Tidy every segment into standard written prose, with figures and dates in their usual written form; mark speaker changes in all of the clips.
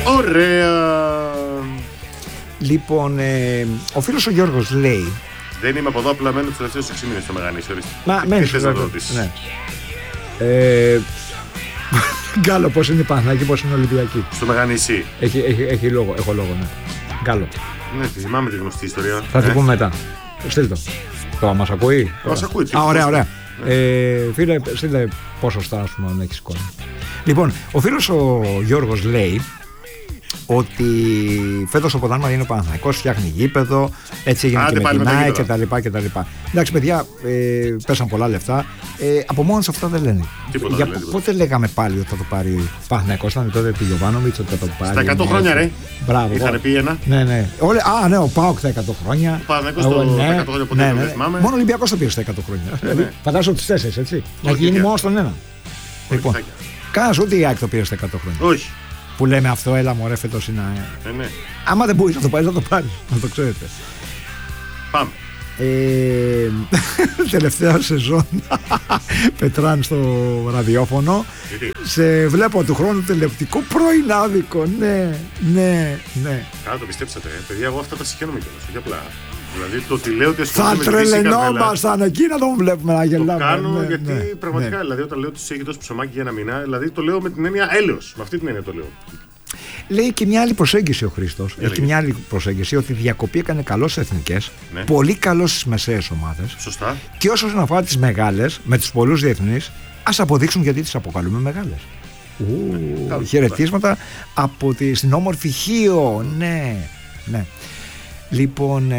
Speaker 1: Ωραία.
Speaker 2: Λοιπόν, ο φίλος ο Γιώργος λέει.
Speaker 1: Δεν είμαι από εδώ, απλά μένω τους τελευταίους 6 μήνες στο Μεγανήσι.
Speaker 2: Μα μένεις
Speaker 1: θες να το ρωτήσεις?
Speaker 2: Ναι. Γκάλο, πώς είναι η Παναθηναϊκή, πώς είναι η Ολυμπιακή.
Speaker 1: Στο Μεγανήσι.
Speaker 2: Έχει λόγο, έχω λόγο, ναι. Γκάλο.
Speaker 1: Ναι, τη θυμάμαι τη γνωστή ιστορία.
Speaker 2: Θα την πούμε μετά. Στείλ το. Τώρα μας ακούει.
Speaker 1: Μας ακούει.
Speaker 2: Ωραία. Φίλε, στείλτε ποσοστά, ας πούμε, αν έχεις εικόνα. Λοιπόν, ο φίλος ο Γιώργος λέει ότι φέτος ο Ποτάμι είναι ο Παναθηναϊκός, φτιάχνει γήπεδο, έτσι έγινε και με την ΑΕΚ κτλ. Εντάξει, παιδιά, πέσαν πολλά λεφτά. Από μόνο σε αυτά δεν λένε. Πότε λέγαμε πάλι ότι θα το πάρει ο Παναθηναϊκός, ήταν τότε επί Γιωβάνοβιτς ότι θα το πάρει.
Speaker 1: Στα 100 χρόνια, ρε.
Speaker 2: Μπράβο.
Speaker 1: Είχαν πει ένα.
Speaker 2: Ναι. Ναι, ο ΠΑΟΚ τα 100 χρόνια.
Speaker 1: Ο Παναθηναϊκός το 100 χρόνια ποτέ δεν θυμάμαι.
Speaker 2: Μόνο ο Ολυμπιακός το πήρε στα 100 χρόνια. Φαντάζομαι τους 4, έτσι. Να γίνει μόνο στον ένα. Λοιπόν, κάνας ούτε η ΑΕΚ το πήρε στα 100 χρόνια.
Speaker 1: Όχι.
Speaker 2: Που λέμε αυτό, έλα μωρέ, φέτος είναι.
Speaker 1: Ναι.
Speaker 2: Άμα δεν μπορείς να το πάρεις, θα το πάρεις. Να το ξέρετε.
Speaker 1: Πάμε.
Speaker 2: Τελευταία σεζόν πετράνε στο ραδιόφωνο. Σε βλέπω του χρόνου τηλεοπτικό πρωινάδικο. Ναι.
Speaker 1: Καλά, το πιστέψατε, παιδιά. Εγώ αυτά τα συγχαίρομαι κιόλας. Όχι απλά. Δηλαδή το ότι λέω ότι
Speaker 2: θα τρελαινόμασταν εκεί να τον βλέπουμε να γελάμε.
Speaker 1: Το κάνω γιατί πραγματικά, δηλαδή όταν λέω ότι σου έχει δώσει ψωμάκι για ένα μήνα, δηλαδή το λέω με την έννοια έλεος. Με αυτή την έννοια το λέω.
Speaker 2: Λέει και μια άλλη προσέγγιση ο Χρήστος. Έχει μια άλλη προσέγγιση ότι η διακοπή έκανε καλό στις εθνικές, πολύ καλό στις μεσαίες ομάδες.
Speaker 1: Σωστά.
Speaker 2: Και όσον αφορά τις μεγάλες, με τους πολλούς διεθνείς, ας αποδείξουν γιατί τις αποκαλούμε μεγάλες. Χαιρετίσματα από στην όμορφη Χίο. Ναι. Λοιπόν,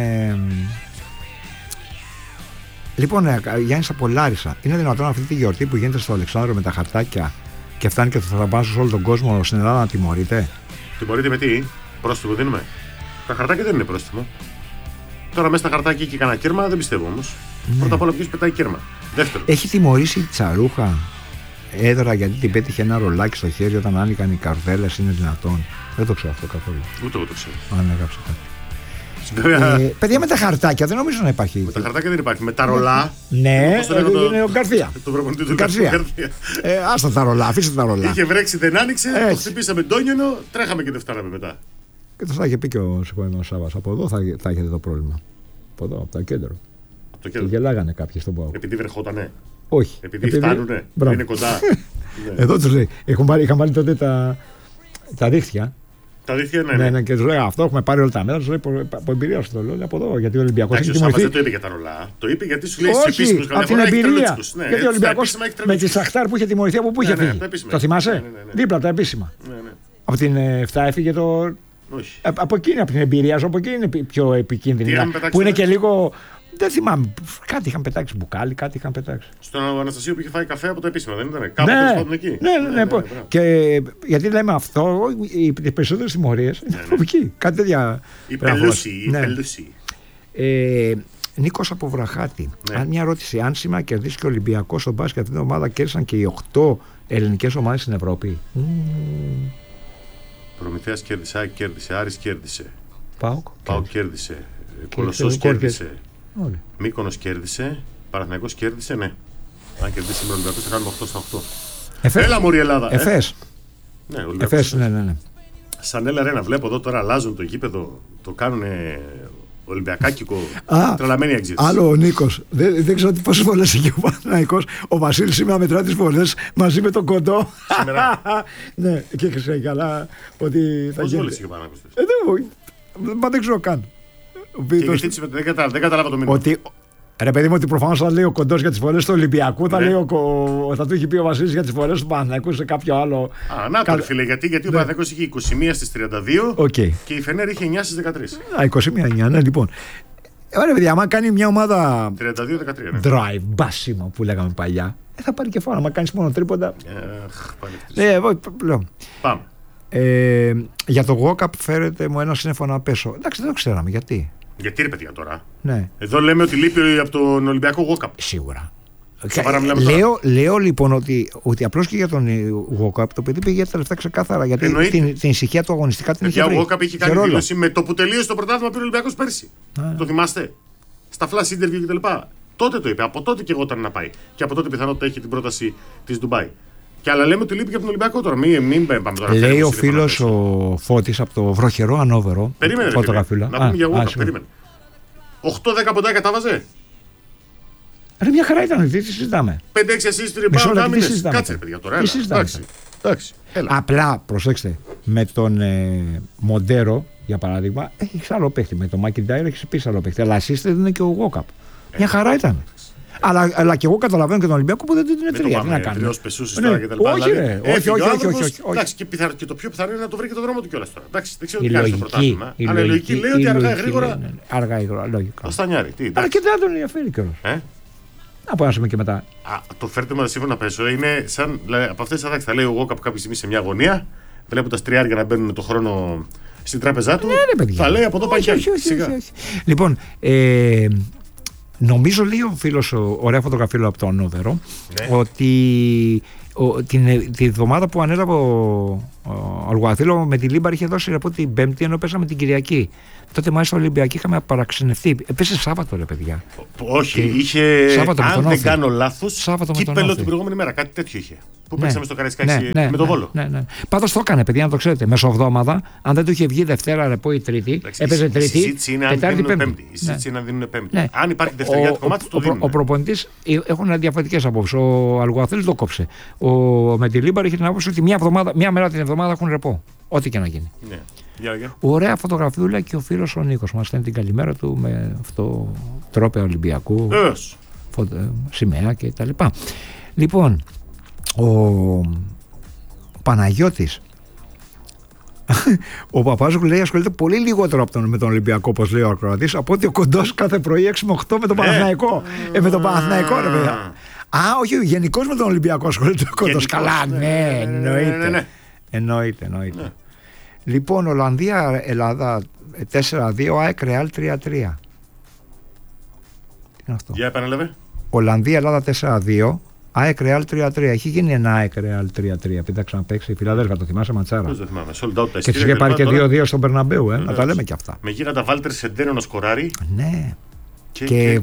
Speaker 2: Γιάννης από Λάρισα, είναι δυνατόν αυτή τη γιορτή που γίνεται στο Αλεξάνδριο με τα χαρτάκια και φτάνει και το θαμπάζω σε όλο τον κόσμο στην Ελλάδα να τιμωρείται?
Speaker 1: Τιμωρείται με τι? Πρόστιμο δίνουμε? Τα χαρτάκια δεν είναι πρόστιμο. Τώρα μέσα στα χαρτάκια και κανένα κέρμα δεν πιστεύω όμως. Πρώτα απ' όλα ποιος πετάει κέρμα. Δεύτερο.
Speaker 2: Έχει τιμωρήσει η Τσαρούχα έδρα γιατί την πέτυχε ένα ρολάκι στο χέρι όταν άνοιγαν οι καρδέλες? Είναι δυνατόν? Δεν το ξέρω αυτό καθόλου.
Speaker 1: Ούτε εγώ το ξέρω.
Speaker 2: Αν έγραψε κάτι. Παιδιά, με τα χαρτάκια δεν νομίζω να υπάρχει.
Speaker 1: Με τα χαρτάκια δεν υπάρχει. Με τα ρολά.
Speaker 2: Ναι, είναι ο Γκαρθία.
Speaker 1: Το προπονητή του
Speaker 2: Γκαρθία. Άστα τα ρολά, αφήστε τα ρολά.
Speaker 1: Είχε βρέξει, δεν άνοιξε, το χτυπήσαμε ντόνιονο, τρέχαμε και δεν φτάναμε μετά.
Speaker 2: Και το θα είχε πει και ο συγχωρημένος Σάββας. Από εδώ θα έχετε το πρόβλημα. Από εδώ, από το κέντρο. Και γελάγανε κάποιοι στον ΠΑΟΚ.
Speaker 1: Επειδή βρεχότανε.
Speaker 2: Όχι.
Speaker 1: Επειδή φτάνουνε. Είναι κοντά.
Speaker 2: Εδώ τους λέει. Είχαν βάλει τότε τα δίχτυα.
Speaker 1: Τα αλήθεια, ναι.
Speaker 2: Και του λέει αυτό έχουμε πάρει όλα τα μέτρα. Του λέει από εμπειρία σου το λέω. Από εδώ, γιατί ο Ολυμπιακός έχει τιμωρηθεί.
Speaker 1: Δεν το είπε για τα ρολά. Το είπε γιατί σου λέει
Speaker 2: στους επίσημους από την εμπειρία. Γιατί ο Ολυμπιακός με τη Σαχτάρ που είχε τιμωρηθεί, από πού είχε φύγει? Το θυμάσαι? Δίπλα τα επίσημα. Από την 7 έφυγε το. Από εκείνη, από την εμπειρία σου, από εκείνη είναι πιο επικίνδυνη. Που είναι και λίγο. Δεν θυμάμαι. Κάτι είχαν πετάξει μπουκάλι, κάτι είχαν πετάξει.
Speaker 1: Στον Αναστασίου που είχε φάει καφέ από το επίσημα, δεν ήταν? Κάπου τέλος εκεί.
Speaker 2: Ναι. Και γιατί λέμε αυτό, οι περισσότερες τιμωρίες είναι από εκεί. Κάτι τέτοια.
Speaker 1: Η πελούση.
Speaker 2: Νίκος από Βραχάτη. Αν μια ερώτηση, αν σήμερα κερδίσει και ο Ολυμπιακός στον μπάσκετ αυτή την ομάδα, κέρδισαν και οι 8 ελληνικές ομάδες στην Ευρώπη?
Speaker 1: Προμηθέας κέρδισε, ΑΕΚ κέρδισε, Άρης κέρδισε.
Speaker 2: ΠΑΟΚ
Speaker 1: κέρδισε. Κολοσσός κέρδισε. Μύκονος κέρδισε. Παναθηναϊκός κέρδισε, ναι. Αν κερδίσει σήμερα ο Ολυμπιακός θα κάνουμε 8/8. Έλα μωρή Ελλάδα.
Speaker 2: Εφές.
Speaker 1: Ναι,
Speaker 2: Εφές, ναι.
Speaker 1: Σαν έλα Ρένα, βλέπω εδώ τώρα αλλάζουν το γήπεδο. Το κάνουν Ολυμπιακάκικο. Τρελαμένη εξήγηση.
Speaker 2: Άλλο ο Νίκος. Δεν ξέρω πόσες βολές έχει ο Παναθηναϊκός. Ο Βασίλης σήμερα μετρά τις βολές μαζί με τον Κοντό.
Speaker 1: Σήμερα.
Speaker 2: Ναι, και ξέρει καλά ότι θα γίνει.
Speaker 1: Πόσες βολές έχει ο Παναθηναϊκός?
Speaker 2: Δεν ξέρω καν.
Speaker 1: Δεν κατάλαβα το μήνυμα.
Speaker 2: Ότι, ρε παιδί μου, ότι προφανώς θα λέει ο Κοντός για τις φορές του Ολυμπιακού, θα του έχει πει ο Βασίλης για τις φορές του Παναθηναϊκού σε κάποιο άλλο.
Speaker 1: Να το φίλε, γιατί ο Παναθηναϊκός είχε 21 στις 32 και η Φενέρ είχε 9 στις 13.
Speaker 2: 21-9, ναι, λοιπόν. Ωραία, παιδιά, άμα κάνει μια ομάδα
Speaker 1: 32-13,
Speaker 2: drive, μπάσιμο που λέγαμε παλιά, θα πάρει και φόρα. Άμα κάνεις μόνο τρίποντα.
Speaker 1: Πάμε.
Speaker 2: Για το walk-up φέρετε μου ένα σύννεφο να πέσω. Εντάξει, δεν το ξέραμε. Γιατί
Speaker 1: ρε παιδιά τώρα?
Speaker 2: Ναι.
Speaker 1: Εδώ λέμε ότι λείπει από τον Ολυμπιακό walk-up.
Speaker 2: Σίγουρα.
Speaker 1: Λέω
Speaker 2: λοιπόν ότι απλώς και για τον walk-up το παιδί πήγε για τα λεφτά ξεκάθαρα. Γιατί την ησυχία του αγωνιστικά την είχε βρει.
Speaker 1: Για walk-up είχε κάνει δήλωση με το που τελείωσε το πρωτάθλημα πήρε ο Ολυμπιακός πέρσι. Το θυμάστε? Στα flash interview κτλ. Τότε το είπε. Από τότε και εγώ ήταν να πάει. Και από τότε πιθανότητα έχει την πρόταση της Ντουμπάι. Και αλλά λέμε ότι λείπει και από τον Ολυμπιακό τώρα. Μην πάμε τώρα.
Speaker 2: Λέει ο φίλος ο Φώτης από το βροχερό Ανόβερο.
Speaker 1: Περίμενε. Να πούμε για Walkup. Περίμενε. 8-10 ποντάκια τα βάζε.
Speaker 2: Ρε, μια χαρά ήταν. Τι συζητάμε.
Speaker 1: 5-6 assist rebound άμυνες. Κάτσε, παιδιά τώρα. Εντάξει.
Speaker 2: Απλά προσέξτε. Με τον Μοντέρο, για παράδειγμα, έχει άλλο παίχτη. Με τον Μακιντάιρ έχει επίσης άλλο παίχτη. Αλλά assist δεν είναι και ο Walkup. Μια χαρά ήταν. Αλλά και εγώ καταλαβαίνω και τον Ολυμπιακό που δεν του είναι τρία. Τι να κάνει. Όχι.
Speaker 1: Εντάξει, και το πιο πιθανό είναι να το βρει και το δρόμο του κιόλας τώρα. Εντάξει, δεν ξέρω τι κάνει στο πρωτάθλημα. Αλλά η λογική λέει ότι αργά-γρήγορα.
Speaker 2: Αργά-γρήγορα, λογικά.
Speaker 1: Το στανιάρι.
Speaker 2: Αλλά και δεν τον ενδιαφέρει κιόλας. Να πω και μετά.
Speaker 1: Το φέρτε μου σύμφωνα πέσω. Είναι σαν. Από αυτές τις θα λέει ο Walkup κάποια στιγμή σε μια γωνία, βλέποντας τριάρια να μπαίνουν το χρόνο στην τράπεζά του. Θα λέει από εδώ πάει.
Speaker 2: Λοιπόν. Νομίζω λέει ο φίλος, ωραία φωτογραφία από το Ανόβερο, ότι τη εβδομάδα που ανέλαβε ο Αργουαθήλο με τη Λίμπαρ είχε δώσει από την Πέμπτη, ενώ πέσαμε την Κυριακή. Τότε μάλιστα Ολυμπιακή είχαμε παραξενευτεί. Έπεσε Σάββατο, ρε παιδιά.
Speaker 1: Όχι, είχε. Σάββατο, αν δεν κάνω λάθος, κύπελλο την προηγούμενη μέρα. Κάτι τέτοιο είχε. Που παίξαμε στο Καραϊσκάκη με τον Βόλο.
Speaker 2: Πάντως το έκανε, παιδιά, να το ξέρετε. Μεσοβδόμαδα, αν δεν του είχε βγει Δευτέρα, ρεπό ή Τρίτη, έπαιζε Τρίτη.
Speaker 1: Τετάρτη, Πέμπτη. Η συζήτηση είναι αν δίνουν Πέμπτη. Αν υπάρχει δευτεριάτικο κομμάτι, το δίνουν.
Speaker 2: Ο προπονητής έχουν διαφορετικές απόψεις. Ο Αργουαθήλος το κόψε. Με τη Λίμπαρ είχε την άποψη ότι μια μέρα την εβδομάδα έχουν ρεπό. Ό,τι και να γίνει. Ωραία φωτογραφιούλα και ο φίλος ο Νίκος μας στέλνει την καλημέρα του με αυτό τρόπαιο Ολυμπιακού, σημαία και τα λοιπά. Λοιπόν, ο Παναγιώτης ο Παπάζου λέει ασχολείται πολύ λιγότερο με τον Ολυμπιακό, όπως λέει ο ακροατής, από ότι ο Κοντός κάθε πρωί 6 με 8 με τον Παναθηναϊκό. Με τον Παναθηναϊκό, ρε παιδιά. Όχι, γενικώς με τον Ολυμπιακό ασχολείται ο Κοντός. Καλά, ναι, εννοείται. Λοιπόν, Ολλανδία, Ελλάδα 4-2, ΑΕΚ Ρεάλ 3-3. Τι είναι αυτό?
Speaker 1: Για επανέλαβε.
Speaker 2: Ολλανδία, Ελλάδα 4-2, ΑΕΚ Ρεάλ 3-3. Έχει γίνει ένα ΑΕΚ Ρεάλ 3-3. Επειδή ξαναπαίξει η Φιλαδέλφια, το θυμάσαι ματσάρα.
Speaker 1: Πώς δεν θυμάμαι. Sold out τα
Speaker 2: και είχε πάρει και 2-2 στον Μπερναμπέου, να τα λέμε και αυτά.
Speaker 1: Με γίγαντα Βάλτερ Σεντένο να σκοράρει.
Speaker 2: Ναι. Και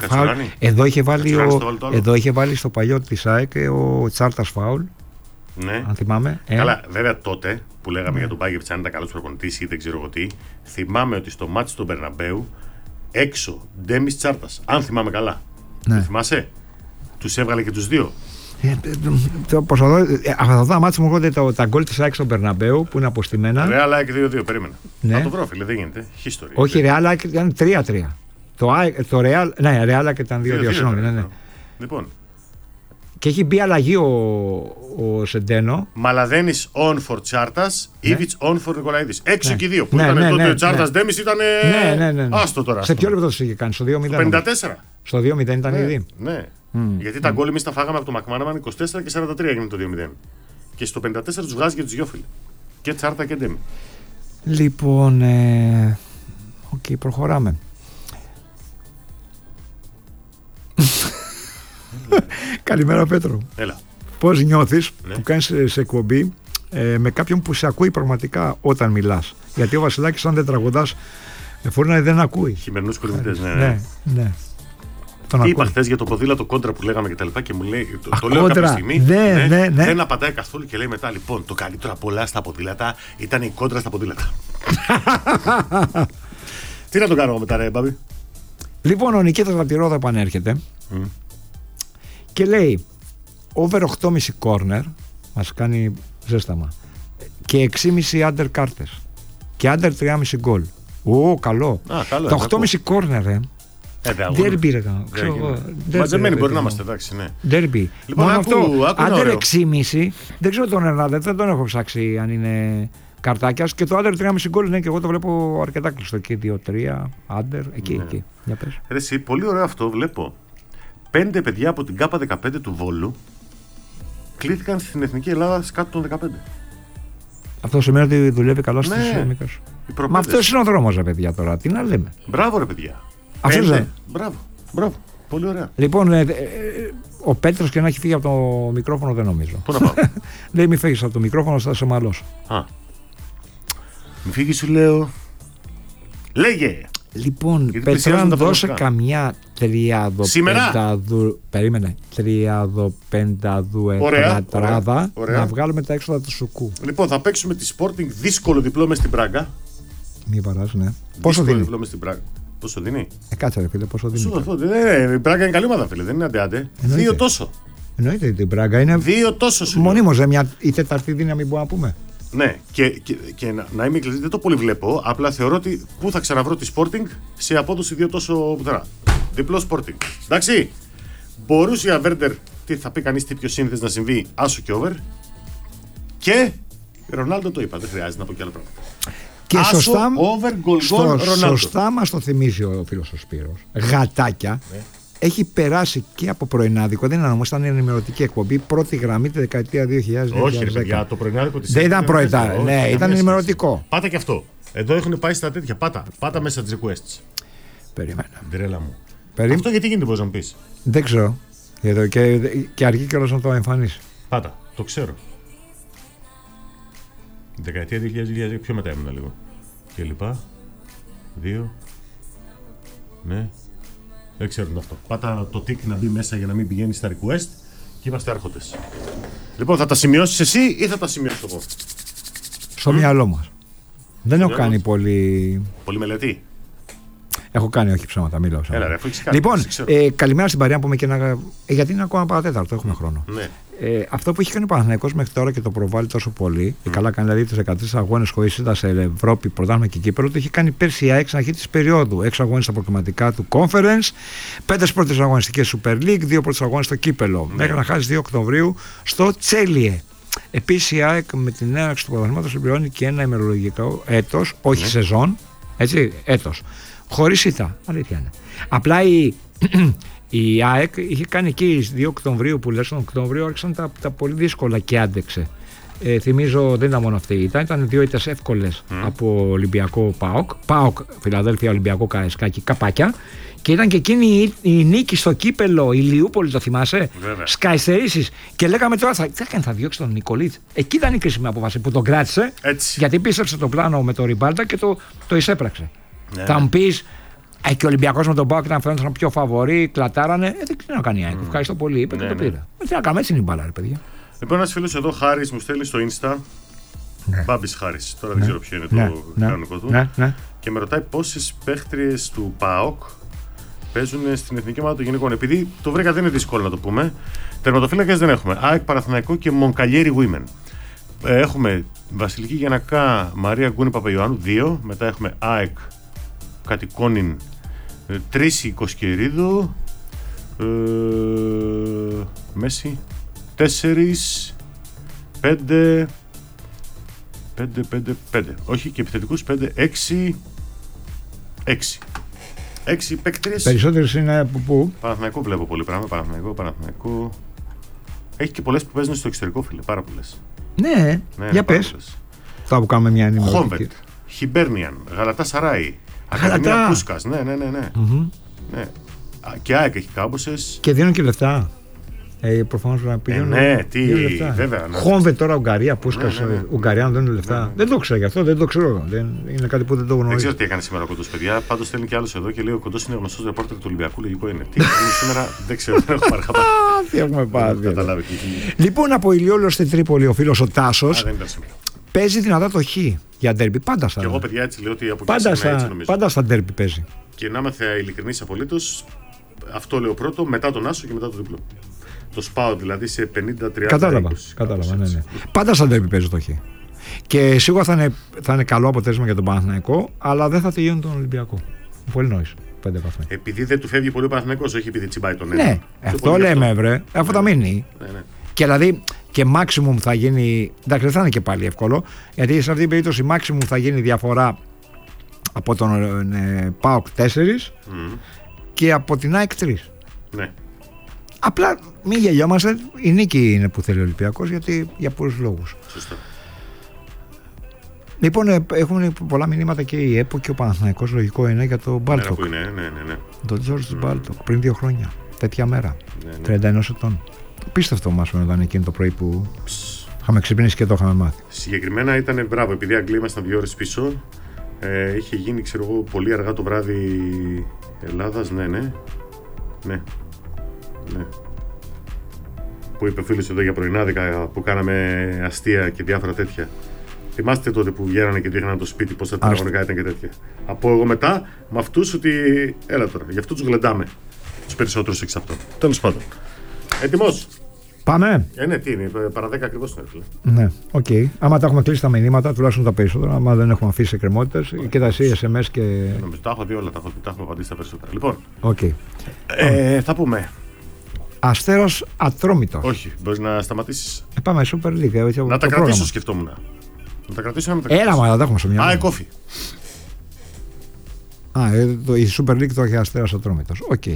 Speaker 2: εδώ είχε βάλει στο παλιό της ΑΕΚ ο Τσάρτας φάουλ.
Speaker 1: Ναι.
Speaker 2: Αν θυμάμαι.
Speaker 1: Καλά, βέβαια τότε που λέγαμε για τον Μπάγκεβιτς αν ήταν καλός προπονητής ή δεν ξέρω εγώ τι, θυμάμαι ότι στο μάτι του Μπερναμπέου έξω Ντέμις Τσάρτας, αν θυμάμαι καλά. Ναι. Θυμάσαι, τους έβγαλε και τους δύο.
Speaker 2: Αυτά τα μάτια μου έρχονται τα γκολ της ΑΕΚ στον Μπερναμπέου που είναι αποστημένα.
Speaker 1: Ρεάλ ΑΕΚ 2-2, περίμενα. Θα το βρω, φίλε, δεν γίνεται. History.
Speaker 2: Όχι, Ρεάλ ΑΕΚ ήταν 3-3. Το Ρεάλ, ναι, Ρεάλ ΑΕΚ ήταν 2-2. Συγγνώμη.
Speaker 1: Λοιπόν.
Speaker 2: Και έχει μπει αλλαγή ο Σεντένο.
Speaker 1: Μαλαδένης on for Τσάρτας, Ήβιτς on for Νικολαίδης. 6 και 2 που ήταν τότε ο Τσάρτας Ντέμις ήταν. Ναι. Άστο τώρα.
Speaker 2: Σε ποιο λεπτό το είχε κάνει, στο 2-0.
Speaker 1: 54.
Speaker 2: Στο 2-0 ήταν ήδη.
Speaker 1: Ναι. Γιατί τα γκολ εμείς τα φάγαμε από το Μακμάναμαν 24 και 43 έγινε το 2-0. Και στο 54 τους βγάζει και τους δυο φίλοι. Και Τσάρτα και Ντέμι.
Speaker 2: Λοιπόν. Οκ, προχωράμε. Καλημέρα, Πέτρο.
Speaker 1: Έλα.
Speaker 2: Πώς νιώθεις που κάνεις σε εκπομπή με κάποιον που σε ακούει πραγματικά όταν μιλάς? Γιατί ο Βασιλάκης, αν δεν τραγουδάς, φορεί δεν ακούει.
Speaker 1: Χειμερινούς κολυμβητές,
Speaker 2: ναι.
Speaker 1: Τι είπα χθες για το ποδήλατο κόντρα που λέγαμε και τα λοιπά και μου λέει. Το λέω κάποια στιγμή. Δεν απαντάει καθόλου και λέει μετά, λοιπόν, το καλύτερο από όλα στα ποδήλατα ήταν η κόντρα στα ποδήλατα. Τι να το κάνω μετά, ρε Μπάμπη?
Speaker 2: Λοιπόν, ο Νικήτας από τη Ρόδα επανέρχεται και λέει over 8,5 corner, μας κάνει ζέσταμα, και 6,5 under κάρτες και under 3,5 γκολ. Καλό. Το 8,5 corner, Ντέρμπι, ρε.
Speaker 1: Μαζεμένοι μπορεί να είμαστε, εντάξει, ναι.
Speaker 2: Ντέρμπι.
Speaker 1: Λοιπόν,
Speaker 2: μόνο αυτό. Άντερ 6,5, δεν ξέρω τον Ελλάδα, δεν τον έχω ψάξει αν είναι καρτάκια. Και το άντερ 3,5 γκολ είναι και εγώ το βλέπω αρκετά κλειστό. Εκεί 2-3, άντερ, εκεί. Για πες.
Speaker 1: Ρε εσύ, πολύ ωραίο αυτό, βλέπω. 5 παιδιά από την ΚΑΠΑ 15 του Βόλου κλήθηκαν στην Εθνική Ελλάδα κάτω των 15.
Speaker 2: Αυτό σημαίνει ότι δουλεύει καλά στις μικρές. Μα αυτός είναι ο δρόμος, ρε παιδιά, τώρα. Τι να λέμε.
Speaker 1: Μπράβο, ρε παιδιά. Μπράβο. Πολύ ωραία.
Speaker 2: Λοιπόν, ο Πέτρος και να έχει φύγει από το μικρόφωνο δεν νομίζω.
Speaker 1: Πού να πάω?
Speaker 2: Λέει μη φύγεις από το μικρόφωνο, θα σε μαλώσω.
Speaker 1: Μη φύγεις, σου λέω. Λέγε.
Speaker 2: Λοιπόν, Πέτρο, αν δώσε καμιά Περίμενε. Τριαδοπενταδου Ετράδα να βγάλουμε τα έξοδα του Σουκού.
Speaker 1: Λοιπόν, θα παίξουμε τη Sporting δύσκολο διπλό μες στην Πράγκα.
Speaker 2: Μη παράς, ναι. Πόσο δίνει?
Speaker 1: Διπλό μες στην Πράγκα. Πόσο δίνει?
Speaker 2: Κάτσε ρε φίλε, πόσο δίνει?
Speaker 1: Η Πράγκα είναι καλή ομάδα, φίλε, δεν είναι αντεάντε. 2 τόσο.
Speaker 2: Εννοείται την Πράγκα είναι.
Speaker 1: 2 τόσο σου.
Speaker 2: Μονίμως, η τέταρτη δύναμη μπορούμε να πούμε.
Speaker 1: Ναι, και να είμαι ειλικρινής, δεν το πολύ βλέπω. Απλά θεωρώ ότι πού θα ξαναβρω τη Sporting σε απόδοση 2 τόσο πουθενά. Διπλό Sporting. Εντάξει. Μπορούσε η Αβέρντερ, τι θα πει κανείς, τι πιο σύνθεση να συμβεί, άσο και over. Και Ρονάλντο το είπα, δεν χρειάζεται να πω κι άλλα πράγματα.
Speaker 2: Και
Speaker 1: άσο,
Speaker 2: σωστά,
Speaker 1: over, goal,
Speaker 2: σωστά μας το θυμίζει ο φίλος ο Σπύρος. Γατάκια. Ναι. Έχει περάσει και από πρωινάδικο, δεν είναι όμως, ήταν ενημερωτική εκπομπή, πρώτη γραμμή τη δεκαετία 2000.
Speaker 1: Όχι, ρε παιδιά, το πρωινάδικο της.
Speaker 2: Δεν ήταν πρωινάδικο, ναι, ήταν ενημερωτικό.
Speaker 1: Πάτα και αυτό. Εδώ έχουν πάει στα τέτοια. Πάτα μέσα τις requests.
Speaker 2: Περίμενα.
Speaker 1: Ντρέλα μου. Αυτό γιατί γίνεται, μπορείς να μου πεις?
Speaker 2: Δεν ξέρω. Και αργεί κιόλας να το εμφανίσει.
Speaker 1: Πάτα, το ξέρω. Δεκαετία 2000, πιο μετά ήμουν λίγο. Και λοιπά. 2. Ναι. Δεν ξέρω τι αυτό. Πάτα το tick να μπει μέσα για να μην πηγαίνει στα request και είμαστε άρχοντες. Λοιπόν, θα τα σημειώσεις εσύ ή θα τα σημειώσω εγώ?
Speaker 2: Στο μυαλό μας. Δεν έχω κάνει πολύ.
Speaker 1: Πολύ μελετή.
Speaker 2: Έχω κάνει, όχι ψέματα, μιλάω.
Speaker 1: Έλα, ρε,
Speaker 2: λοιπόν, καλημέρα στην παρέα, πούμε και ένα. Γιατί είναι ακόμα παρατέταρτο, έχουμε χρόνο.
Speaker 1: Ναι.
Speaker 2: Αυτό που έχει κάνει ο Παναθηναϊκός μέχρι τώρα και το προβάλλει τόσο πολύ, καλά κάνει δηλαδή τις 13 αγώνες χωρίς ήττα σε Ευρώπη, πρωτάθλημα και κύπελλο, το έχει κάνει πέρσι η ΑΕΚ στην αρχή της περίοδου. 6 αγώνες στα προκριματικά του Conference, 5 πρώτες αγωνιστικές Super League, 2 πρώτες αγώνες στο κύπελλο. Ναι. Μέχρι να χάσει 2 Οκτωβρίου στο Τσέλιε. Επίσης η ΑΕΚ με την έναρξη του πρωταθλήματος συμπληρώνει και ένα ημερολογικό έτος, όχι σεζόν, έτσι, έτος. Χωρίς ήττα, αλήθεια είναι. Απλά η ΑΕΚ είχε κάνει εκεί 2 Οκτωβρίου που λες, τον Οκτώβριο άρχισαν τα πολύ δύσκολα και άντεξε. Θυμίζω δεν ήταν μόνο αυτή η ήττα, ήταν 2 ήττες εύκολες από Ολυμπιακό ΠΑΟΚ, Φιλαδέλφια, Ολυμπιακό Καραϊσκάκη, καπάκια. Και ήταν και εκείνη η νίκη στο κύπελλο Ηλιούπολη, το θυμάσαι? Σκαϊστερήσεις. Και λέγαμε τώρα θα διώξει τον Νικολίτ. Εκεί ήταν η κρίσιμη απόφαση που τον κράτησε. Έτσι. Γιατί πίστεψε το πλάνο με το Ριμπάλτα και το εισέπραξε. Ναι. Θα μου πεις, και ο Ολυμπιακός με τον ΠΑΟΚ ήταν φαίνονταν πιο φαβορί, κλατάρανε. Δεν ξέρω να κάνει η ΑΕΚ. Ευχαριστώ πολύ. Είπε και το πήρα. Τι να κάνουμε, έτσι είναι η μπάλα, ρε παιδιά.
Speaker 1: Λοιπόν, ένας φίλος εδώ, Χάρης, μου στέλνει στο Insta. Μπάμπης Χάρης. Τώρα δεν ξέρω ποιο είναι το κανονικό του. Και με ρωτάει πόσες παίχτριες του ΠΑΟΚ παίζουν στην εθνική ομάδα των γυναικών. Επειδή το βρήκα, δεν είναι δύσκολο να το πούμε. Τερματοφύλακες δεν έχουμε. ΑΕΚ, Παναθηναϊκό και Μονκαλιέρι Women. Έχουμε Βασιλική Γιαννακά, Μαρία Γκούνη Παπαϊωάννου, 2. Μετά έχουμε ΑΕΚ Κατοικόνιν, 3 Κοσκερίδου, Μέση, 4, 5, όχι και επιθετικούς 5, 6 παίκτριες.
Speaker 2: Περισσότερες είναι από πού?
Speaker 1: Παναθηναϊκό βλέπω πολύ πράγμα, Παναθηναϊκό. Έχει και πολλές που παίζουν στο εξωτερικό, φίλε, πάρα πολλές.
Speaker 2: Ναι, για πες. Θα που κάνουμε μια ενημέρωση.
Speaker 1: Χόμβετ, Χιμπέρνιαν, Γαλατά Σαράι, Ακαδημία Πούσκας, ναι. Ναι. Και ΑΕΚ έχει κάμποσες.
Speaker 2: Και δίνουν και λεφτά. Προφανώς να πηγαίνουν.
Speaker 1: Ναι, βέβαια. Ναι.
Speaker 2: Χόμβετ τώρα, Ουγγαρία, Πούσκας, Ουγγαρία δίνουν λεφτά. Ναι. Δεν το ξέρω γι' αυτό, δεν το ξέρω. Είναι κάτι που δεν το γνωρίζω.
Speaker 1: Δεν ξέρω τι έκανε σήμερα ο Κοντός, παιδιά. Πάντως στέλνει κι άλλος εδώ και λέει: ο Κοντός είναι γνωστός ρεπόρτερ του Ολυμπιακού. Λογικό είναι. Τι κάνει σήμερα, δεν ξέρω. Δεν έχω παρακάτω.
Speaker 2: Τι έχουμε πάρει. Λοιπόν, από Ηλιόλο στην Τρίπολη, ο φίλος ο Τάσος παίζει δυνατά το Χ για ντέρμπι. Πάντα στα.
Speaker 1: Και εγώ, παιδιά, έτσι λέω ότι από εκεί
Speaker 2: πάντα στα ντέρμπι παίζει.
Speaker 1: Και να είμαστε ειλικρινείς απολύτως, αυτό λέω πρώτο, μετά τον άσο και μετά το διπλό. Το σπάω δηλαδή σε 50-30.
Speaker 2: Κατάλαβα, ναι. Πάντα στα ντέρμπι παίζει το Χ. Και σίγουρα θα είναι καλό αποτέλεσμα για τον Παναθηναϊκό, αλλά δεν θα τελειώνει τον Ολυμπιακό. Πολύ νωρίς. 5 βαθμοί.
Speaker 1: Επειδή δεν του φεύγει πολύ ο Παναθηναϊκός, όχι επειδή τσιμπάει τον ένα.
Speaker 2: Ναι, αυτό λέμε, βρε. Αφού θα μείνει. Ναι. Και δηλαδή και maximum θα γίνει. Εντάξει, δεν θα είναι και πάλι εύκολο, γιατί σε αυτή την περίπτωση maximum θα γίνει διαφορά από τον ΠΑΟΚ 4 και από την ΑΕΚ 3.
Speaker 1: Ναι.
Speaker 2: Απλά μην γελιόμαστε, η νίκη είναι που θέλει ο Ολυμπιακός, γιατί για πολλούς λόγους.
Speaker 1: Σωστά.
Speaker 2: Λοιπόν, έχουν πολλά μηνύματα και η ΕΠΟ και ο Παναθηναϊκός, λογικό είναι, για τον Μπάλτοκ.
Speaker 1: Ναι.
Speaker 2: Τον Τζόρτζ Μπάλτοκ πριν 2 χρόνια, τέτοια μέρα. 31 ετών. Πίστευτο μας ήταν εκείνο το πρωί που είχαμε ξυπνήσει και το είχαμε μάθει.
Speaker 1: Συγκεκριμένα ήταν μπράβο, επειδή Αγγλία ήμασταν 2 ώρες πίσω. Είχε γίνει, ξέρω εγώ, πολύ αργά το βράδυ Ελλάδας, ναι. Ναι. Που είπε ο φίλος εδώ για πρωινάδικα που κάναμε αστεία και διάφορα τέτοια. Θυμάστε τότε που βγαίνανε και δείχνανε το σπίτι, πόσα τετραγωνικά ήταν και τέτοια. Από εγώ μετά με αυτούς ότι. Έλα τώρα, γι' αυτό τους γλεντάμε. Τους περισσότερους εξ αυτών. Τέλος πάντων. Έτοιμος.
Speaker 2: Πάμε.
Speaker 1: Ναι, τι είναι, παρά 10 ακριβώς είναι.
Speaker 2: Ναι, οκ. Άμα τα έχουμε κλείσει τα μηνύματα, τουλάχιστον τα περισσότερα, άμα δεν έχουμε αφήσει εκκρεμότητες και τα SMS και.
Speaker 1: Νομίζω τα έχω δει όλα, τα έχουμε απαντήσει τα περισσότερα. Λοιπόν.
Speaker 2: Okay.
Speaker 1: Θα πούμε.
Speaker 2: Αστέρας Ατρόμητος.
Speaker 1: Όχι, μπορείς να σταματήσεις.
Speaker 2: Πάμε Super League.
Speaker 1: Να τα κρατήσω, σκεφτόμουν. Να τα κρατήσω να μην τα κρατήσω.
Speaker 2: Έλα, μα να τα έχουμε στο μυαλό.
Speaker 1: Κόφι.
Speaker 2: Η Super League το έχει Αστέρας Ατρόμητος. Οκ.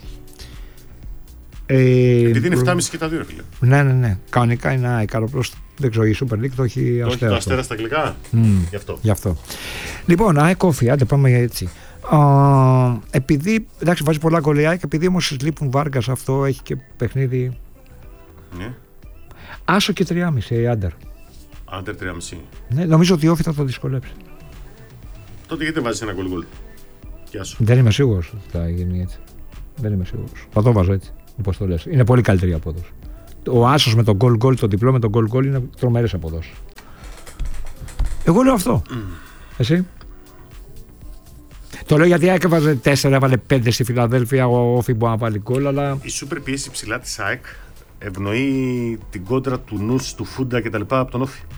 Speaker 1: Επειδή είναι 7,5 και τα δύο, φίλε.
Speaker 2: Ναι. Κανονικά είναι ΑΕΚ, αλλά δεν ξέρω, η Super League το έχει Αστέρα.
Speaker 1: Το Αστέρα στα αγγλικά. Γι' αυτό.
Speaker 2: Λοιπόν, ΑΕΚ Κόφι, άντε πάμε έτσι. Επειδή εντάξει, βάζει πολλά γκολ η ΑΕΚ, επειδή όμως λείπουν Βάργκας, αυτό έχει και παιχνίδι.
Speaker 1: Ναι.
Speaker 2: Άσο και 3,5 η Άντερ.
Speaker 1: Άντερ 3,5.
Speaker 2: Ναι, νομίζω ότι η Όφη θα το δυσκολέψει.
Speaker 1: Τότε γιατί δεν βάζεις ένα γκολ. Γεια σου.
Speaker 2: Δεν είμαι σίγουρος ότι θα γίνει έτσι. Δεν είμαι σίγουρος. Θα το βάζω έτσι. Όπως το λες. Είναι πολύ καλύτερη απόδοση. Ο άσος με τον γκολ, το διπλό με τον γκολ είναι τρομερές αποδόσεις. Εγώ λέω αυτό. Εσύ. Το λέω γιατί έβαζε 4, έβαλε 5 στη Φιλαδέλφια. Ο Όφη μπορεί να βάλει γκολ, αλλά.
Speaker 1: Η σούπερ πίεση ψηλά της ΑΕΚ ευνοεί την κόντρα του Νους, του Φούντα κτλ. Από τον Όφη.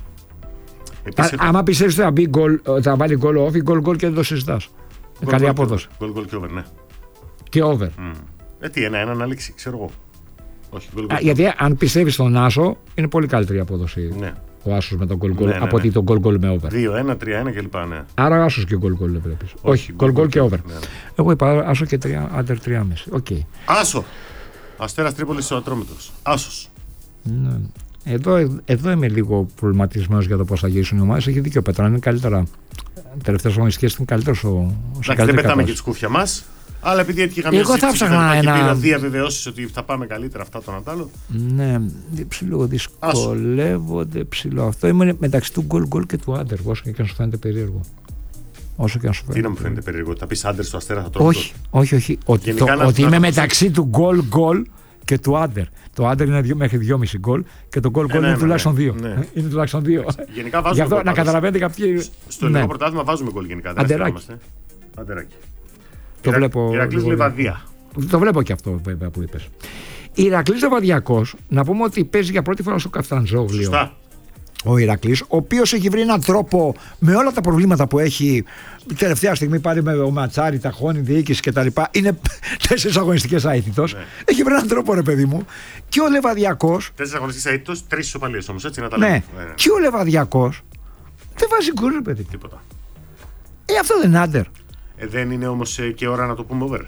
Speaker 2: Άμα πιστεύεις ότι θα βάλει γκολ ο Όφη, γκολ και δεν το συζητάς. Καλή απόδοση.
Speaker 1: Γκολ και over, ναι.
Speaker 2: Και over.
Speaker 1: Τι, ένα να λήξει, ξέρω εγώ. Όχι, γκολ.
Speaker 2: Γιατί αν πιστεύεις στον Άσο, είναι πολύ καλύτερη απόδοση. Ναι. Ο Άσος με τον γκολ από ότι τον γκολ με over.
Speaker 1: 2-1, 3-1 κλπ. Ναι.
Speaker 2: Άρα Άσος και γκολ δεν βλέπεις. Όχι, γκολ και over. Ναι. Εγώ είπα Άσο και Άντερ 3,5. Okay.
Speaker 1: Άσο! Αστέρας Τρίπολης ο Ατρόμητος. Άσος.
Speaker 2: Ναι. Εδώ είμαι λίγο προβληματισμένος για το πώς θα γυρίσουν οι ομάδες. Έχει δίκιο ο Πέτρα, είναι καλύτερα. Τελευταίες αγωνιστικές είναι καλύτερος ο.
Speaker 1: Δεν πετάμε και τη σκούφια μας. Αλλά επειδή έτυχε μια συζήτηση και πήρα διαβεβαιώσεις ότι θα πάμε καλύτερα αυτά τον Αντάλλο.
Speaker 2: Ναι, ψηλό δυσκολεύονται, ψηλό. Αυτό είναι μεταξύ του γκολ και του Άντερ, όσο και αν σου φαίνεται περίεργο. Όσο και αν σου φαίνεται.
Speaker 1: Τι να μου φαίνεται περίεργο, θα πεις Άντερ στο Αστέρα θα τρώμε.
Speaker 2: Όχι. Ότι είναι μεταξύ του γκολ και του Άντερ. Το Άντερ είναι μέχρι 2,5 γκολ και το γκολ είναι τουλάχιστον 2. Είναι τουλάχιστον 2.
Speaker 1: Γενικά βάζουμε.
Speaker 2: Γι' αυτό να καταλαβαίνετε κάποιοι.
Speaker 1: Στο ελληνικό πρωτάθλημα βάζουμε γκολ γενικά. Αντεράκι.
Speaker 2: Το βλέπω.
Speaker 1: Ηρακλής Λεβαδία.
Speaker 2: Το βλέπω και αυτό βέβαια που είπες. Ηρακλής Λεβαδιακός, να πούμε ότι παίζει για πρώτη φορά στο Καφταντζόγλιο. Σωστά. Ο Ηρακλής, ο οποίος έχει βρει έναν τρόπο με όλα τα προβλήματα που έχει. Τελευταία στιγμή πάλι με ο Ματσάρη, ταχώνει, διοίκηση κτλ. Είναι 4 αγωνιστικές αίτητος. Ναι. Έχει βρει έναν τρόπο, ρε παιδί μου. Και ο Λεβαδιακός.
Speaker 1: 4 αγωνιστικές αίτητος, 3 ισοπαλίες όμως, έτσι να τα λέμε.
Speaker 2: Ναι. Και ο Λεβαδιακός δεν βάζει γκολ, ρε παιδί.
Speaker 1: Τίποτα.
Speaker 2: Αυτό δεν είναι Άντερ.
Speaker 1: Δεν είναι όμως και ώρα να το πούμε over.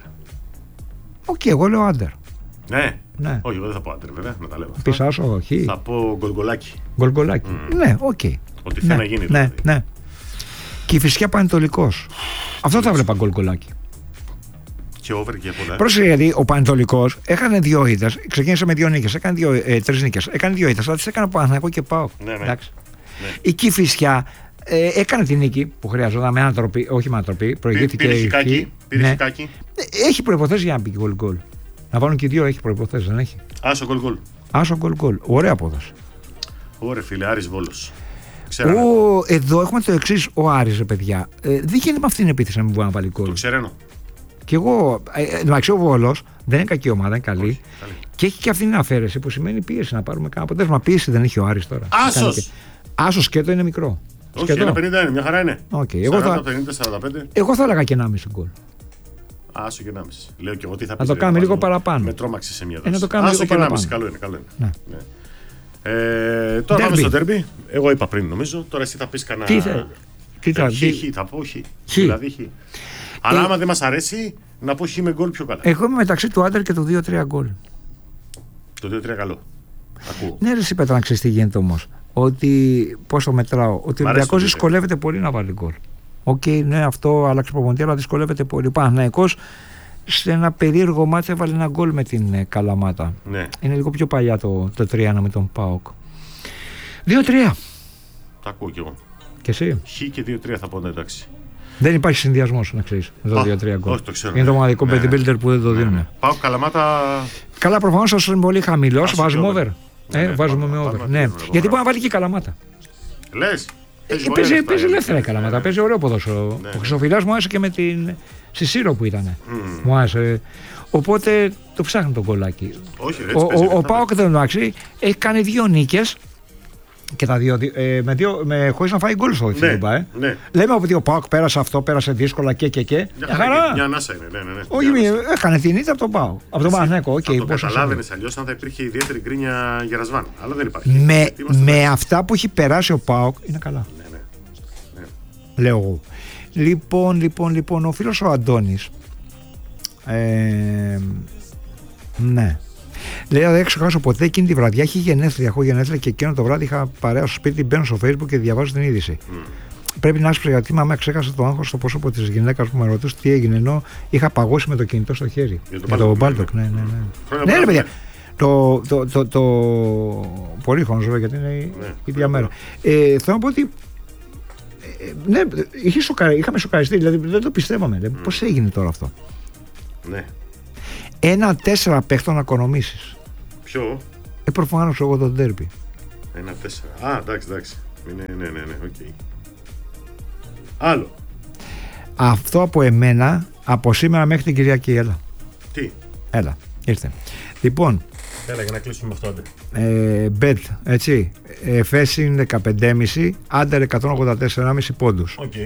Speaker 2: Εγώ λέω Άντερ.
Speaker 1: Ναι. Όχι, εγώ δεν θα πω Άντερ, βέβαια, να τα λέω.
Speaker 2: Πισάσω, όχι.
Speaker 1: Θα πω γκολγκολάκι.
Speaker 2: Ναι, οκ.
Speaker 1: Ότι θέλει να γίνει.
Speaker 2: Ναι. Και η Φυσιά Πανετολικός. Αυτό θα βλέπα γκολγκολάκι.
Speaker 1: Και over και πολλά.
Speaker 2: Πρόσεχε, γιατί ο Πανετολικός έκανε 2 ήττες. Ξεκίνησε με 2 νίκες. Έκανε 3 νίκες. Έκανε 2 ήττες. Αλλά τις έκανε Παναθηναϊκό και ΠΑΟΚ. Ναι. Η Κηφισιά έκανε την νίκη που χρειαζόταν με ανατροπή. Όχι με ανατροπή. Προηγήθηκε.
Speaker 1: Πήρε χικάκι.
Speaker 2: Έχει προϋποθέσεις για να πει γκολ. Να βάλουν και 2 έχει προϋποθέσεις, δεν έχει. Άσο γκολ. Ωραία απόδοση.
Speaker 1: Ωραία, φίλε, Άρης Βόλος.
Speaker 2: Εδώ έχουμε το εξής. Ο Άρης, παιδιά, δεν γίνεται με αυτήν την επίθεση να μην μπορεί να βάλει γκολ.
Speaker 1: Το ξεραίνω.
Speaker 2: Και εγώ, εντάξει, ο Βόλος δεν είναι κακή ομάδα, είναι καλή. Και έχει και αυτή την αφαίρεση που σημαίνει πίεση να πάρουμε κανένα αποτέλεσμα. Πίεση δεν έχει ο Άρης τώρα. Άσος σκέτο είναι μικρό.
Speaker 1: Όχι, 1,50 είναι, μια χαρά είναι.
Speaker 2: 40-50-45. Εγώ θα έλεγα και 1,5 γκολ.
Speaker 1: Άσο και 1,5. Λέω και εγώ τι θα πει.
Speaker 2: Να το κάνουμε λίγο παραπάνω.
Speaker 1: Με τρόμαξε σε μια δόση.
Speaker 2: Να το κάνουμε λίγο παραπάνω.
Speaker 1: Καλό είναι. Ναι. Τώρα πάμε στο ντέρμπι. Εγώ είπα πριν νομίζω. Τώρα εσύ θα πει κανένα.
Speaker 2: Τι θα
Speaker 1: πει. Θα πω χ. Δηλαδή χ. Αλλά άμα δεν μας αρέσει, να πω χ με γκολ πιο καλά.
Speaker 2: Εγώ είμαι μεταξύ του Άντερ και του 2-3 γκολ.
Speaker 1: Το 2-3 καλό. Ακούω.
Speaker 2: Ναι, ρε εσύ Πέτρα, να ξέρεις τι γίνεται όμως. Ότι, πώς το μετράω, ότι ο Ολυμπιακός δυσκολεύεται πολύ να βάλει γκολ. Ναι, αυτό άλλαξε προπονητή, αλλά δυσκολεύεται πολύ. Παναθηναϊκός σε ένα περίεργο μάτι έβαλε ένα γκολ με την Καλαμάτα.
Speaker 1: Ναι.
Speaker 2: Είναι λίγο πιο παλιά το 3-1 με τον ΠΑΟΚ. 2-3.
Speaker 1: Τα ακούω κι εγώ.
Speaker 2: Και εσύ.
Speaker 1: Χ και 2-3 θα πω, εντάξει.
Speaker 2: Δεν υπάρχει συνδυασμός, να ξέρεις. Με το 2-3 γκολ.
Speaker 1: Όχι, το ξέρω.
Speaker 2: Είναι το μοναδικό bodybuilder που δεν το δίνουν.
Speaker 1: Πάω Καλαμάτα.
Speaker 2: Καλά, προφανώς όσο είναι πολύ χαμηλός, βάζουμε over. Βάζουμε με over. Ναι. Γιατί μπορεί να βάλει και η Καλαμάτα.
Speaker 1: Λες.
Speaker 2: Παίζει ελεύθερα η Καλαμάτα. Παίζει ωραίο ποδόσφαιρο. Ο Χρυσοφυλάς μου άρεσε και με την Σισίρο που ήταν. Μου άρεσε. Οπότε το ψάχνει τον κολλάκι. Ο ΠΑΟΚ δεν έχει κάνει 2 νίκες. Και τα δύο, χωρίς να φάει γκολ στο Φιλιππά. Ναι. Λέμε ότι ο ΠΑΟΚ πέρασε αυτό, πέρασε δύσκολα και.
Speaker 1: Μια ανάσα είναι. Ναι.
Speaker 2: Όχι, έκανε την ήττα από τον ΠΑΟΚ. Από τον Παναθηναϊκό.
Speaker 1: Το καταλάβαινες αλλιώς αν θα υπήρχε ιδιαίτερη γκρίνια για Ρασβάν. Αλλά δεν υπάρχει.
Speaker 2: Με αυτά που έχει περάσει ο ΠΑΟΚ είναι καλά.
Speaker 1: Ναι.
Speaker 2: Λέω εγώ. Λοιπόν, ο φίλος ο Αντώνης. Ναι. Λέει: δεν ξεχάσω ποτέ εκείνη τη βραδιά. Έχει γενέθλια. Έχω γενέθλια και εκείνο το βράδυ είχα παρέα στο σπίτι. Μπαίνω στο Facebook και διαβάζω την είδηση. Πρέπει να άσπρε γιατί μαμά ξέχασε το άγχος στο πρόσωπο της γυναίκας που με ρωτούσε τι έγινε. Ενώ είχα παγώσει με το κινητό στο χέρι. Με το Μπάλτοκ. Ναι, ρε παιδιά. Το πολύ χρόνο βέβαια γιατί είναι η ίδια μέρα. Θέλω να πω ότι. Ναι, είχαμε σοκαριστεί. Δηλαδή δεν το πιστεύαμε. Πώς έγινε τώρα αυτό.
Speaker 1: Ναι.
Speaker 2: 1-4 παίχτων να οικονομήσεις.
Speaker 1: Ποιο?
Speaker 2: Προφανώς εγώ το ντέρμπι.
Speaker 1: 1-4. Α, εντάξει. Ναι, οκ. Άλλο.
Speaker 2: Αυτό από εμένα από σήμερα μέχρι την Κυριακή. Έλα.
Speaker 1: Τι?
Speaker 2: Έλα, ήρθε. Λοιπόν.
Speaker 1: Έλα για να κλείσουμε αυτό.
Speaker 2: Bet, έτσι. Εφές είναι 15,5, άντερ 184,5 πόντους.
Speaker 1: Οκ.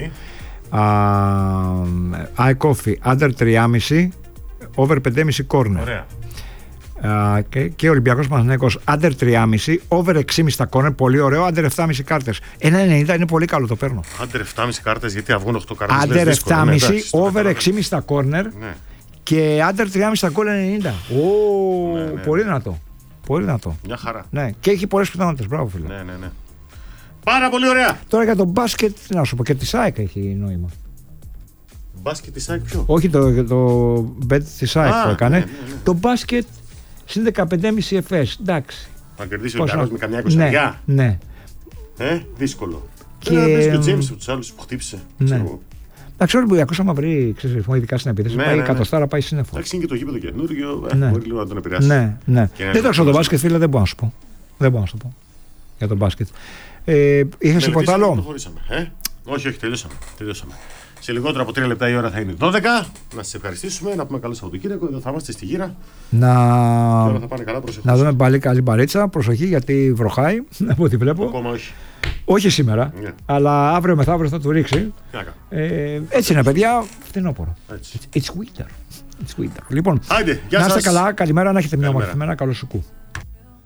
Speaker 2: iCoffee, άντερ 3,5. Over 5,5 corner.
Speaker 1: Ωραία.
Speaker 2: Και Ολυμπιακός Παναθηναϊκός under 3,5, over 6,5 τα corner, πολύ ωραίο, under 7,5 κάρτες. 1,90 είναι πολύ καλό, το παίρνω.
Speaker 1: Under 7,5 κάρτες, γιατί βγουν 8 κάρτες.
Speaker 2: Under 7,5, over 6,5 τα corner και under 3,5 τα goal 90. Πολύ δυνατό. Πολύ δυνατό.
Speaker 1: Μια χαρά.
Speaker 2: Ναι, και έχει πολλές πιθανότητες. Μπράβο, φίλε.
Speaker 1: Ναι. Πάρα πολύ ωραία.
Speaker 2: Τώρα για το μπάσκετ, τι να σου πω, και τη ΣΑΕΚ έχει νόημα.
Speaker 1: Μπάσκετ τη ΣΑΕΚ ποιο?
Speaker 2: Όχι το bet τη ΣΑΕΚ που έκανε. Το μπάσκετ συν 15,5 εφές. Εντάξει.
Speaker 1: Θα κερδίσει ο Ολυμπιακός με καμιά 20.
Speaker 2: Ναι.
Speaker 1: Δύσκολο.
Speaker 2: Και
Speaker 1: ο Τζέιμς από τους άλλους που χτύπησε.
Speaker 2: Ναι. Εντάξει, ο Ολυμπιακός άμα βρει ρυθμό, ειδικά στην επίθεση, πάει εκατοστάρα, πάει σύννεφο.
Speaker 1: Εντάξει, είναι και το γήπεδο καινούργιο. Μπορεί λίγο να τον επηρεάσει.
Speaker 2: Ναι. Δεν το το μπάσκετ, φίλε, δεν μπορώ να σου πω. Δεν μπορώ να σου πω για το μπάσκετ. Είχες τίποτα άλλο?
Speaker 1: Όχι, τελειώσαμε. Σε λιγότερο από 3 λεπτά η ώρα θα είναι 12. Να σας ευχαριστήσουμε, να πούμε καλό Σαββατοκύριακο. Εδώ θα είμαστε στη γύρα. Τώρα θα πάνε καλά,
Speaker 2: να δούμε πάλι καλή μπαρίτσα. Προσοχή γιατί βροχάει, από ό,τι βλέπω.
Speaker 1: Ακόμα όχι.
Speaker 2: Όχι σήμερα, αλλά αύριο μεθαύριο θα του ρίξει. Έτσι είναι, παιδιά, φθινόπωρο. It's winter. Λοιπόν,
Speaker 1: Άιντε,
Speaker 2: να είστε καλά, καλημέρα, να έχετε μια ομορφημένα, καλό σου κου.